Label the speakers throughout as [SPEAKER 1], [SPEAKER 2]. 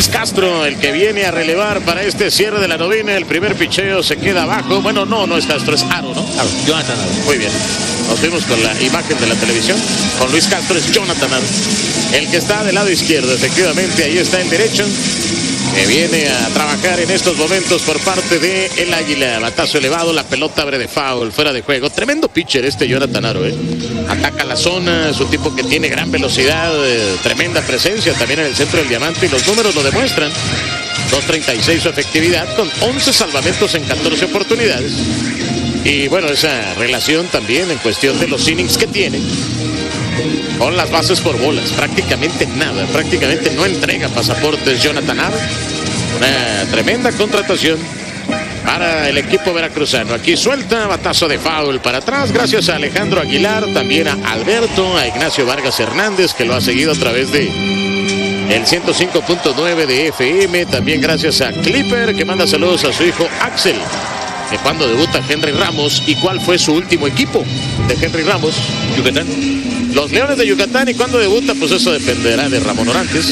[SPEAKER 1] Luis Castro, el que viene a relevar para este cierre de la novena. El primer picheo se queda abajo. Bueno, no es Castro, es Aro, ¿no?
[SPEAKER 2] Aro, Jonathan Aro.
[SPEAKER 1] Muy bien. Nos vimos con la imagen de la televisión. Con Luis Castro es Jonathan Aro. El que está del lado izquierdo, efectivamente, ahí está el derecho. Que viene a trabajar en estos momentos por parte de el Águila. Batazo elevado, la pelota abre de foul, fuera de juego. Tremendo pitcher este Jonathan Aro, Ataca la zona, es un tipo que tiene gran velocidad, tremenda presencia también en el centro del diamante y los números lo demuestran. 2.36 su efectividad con 11 salvamentos en 14 oportunidades. Y bueno, esa relación también en cuestión de los innings que tiene. Con las bases por bolas, prácticamente nada, prácticamente no entrega pasaportes Jonathan Aro. Una tremenda contratación para el equipo veracruzano. Aquí suelta, batazo de foul para atrás, gracias a Alejandro Aguilar, también a Alberto, a Ignacio Vargas Hernández, que lo ha seguido a través de el 105.9 de FM, también gracias a Clipper, que manda saludos a su hijo Axel. De cuando debuta Henry Ramos y cuál fue su último equipo de Henry Ramos.
[SPEAKER 2] Yucatán.
[SPEAKER 1] Los Leones de Yucatán, y cuando debuta, pues eso dependerá de Ramón Orantes.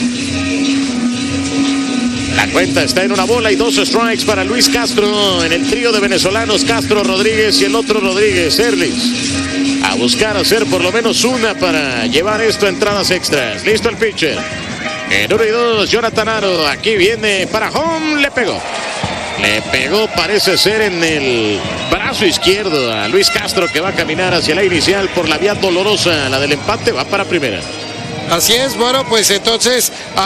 [SPEAKER 1] La cuenta está en 1 bola y 2 strikes para Luis Castro en el trío de venezolanos, Castro, Rodríguez y el otro Rodríguez, Erlis. A buscar hacer por lo menos una para llevar esto a entradas extras. Listo el pitcher. En 1 y 2, Jonathan Aro. Aquí viene para home, le pegó. Le pegó, parece ser, en el brazo izquierdo a Luis Castro, que va a caminar hacia la inicial por la vía dolorosa, la del empate, va para primera.
[SPEAKER 3] Así es, bueno, pues entonces...